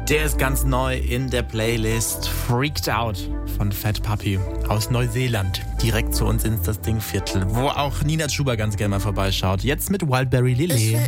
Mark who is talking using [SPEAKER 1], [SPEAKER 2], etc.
[SPEAKER 1] Der ist ganz neu in der Playlist. Freaked Out von Fat Puppy aus Neuseeland. Direkt zu uns ins das Dingviertel, wo auch Nina Chuba ganz gerne mal vorbeischaut. Jetzt mit Wildberry Lily.